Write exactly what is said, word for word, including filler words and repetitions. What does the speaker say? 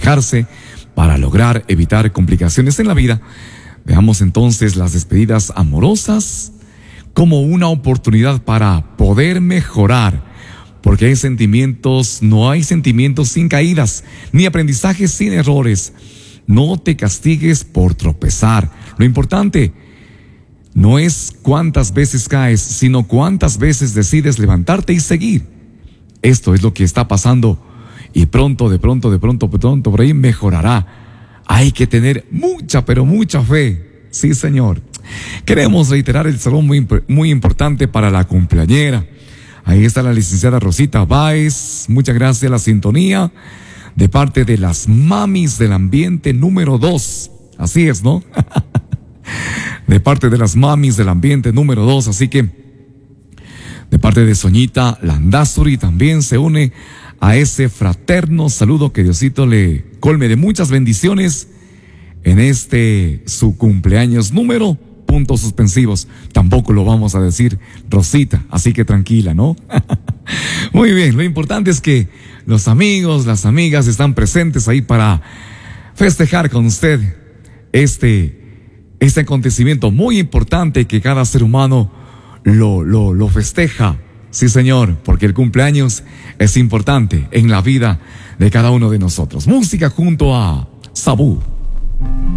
parejarse para lograr evitar complicaciones en la vida. Veamos entonces las despedidas amorosas como una oportunidad para poder mejorar, porque hay sentimientos, no hay sentimientos sin caídas, ni aprendizajes sin errores. No te castigues por tropezar. Lo importante no es cuántas veces caes, sino cuántas veces decides levantarte y seguir. Esto es lo que está pasando y pronto, de pronto, de pronto, de pronto, por ahí mejorará. Hay que tener mucha, pero mucha fe. Sí, señor. Queremos reiterar el saludo muy, muy importante para la cumpleañera. Ahí está la licenciada Rosita Báez. Muchas gracias a la sintonía de parte de las mamis del ambiente número dos. Así es, ¿no? De parte de las mamis del ambiente número dos. Así que de parte de Soñita Landazuri también se une a ese fraterno saludo. Que Diosito le colme de muchas bendiciones en este su cumpleaños número, puntos suspensivos. Tampoco lo vamos a decir Rosita, así que tranquila, ¿no? Muy bien, lo importante es que los amigos, las amigas están presentes ahí para festejar con usted este, este acontecimiento muy importante que cada ser humano lo, lo, lo festeja. Sí, señor, porque el cumpleaños es importante en la vida de cada uno de nosotros. Música junto a Sabú.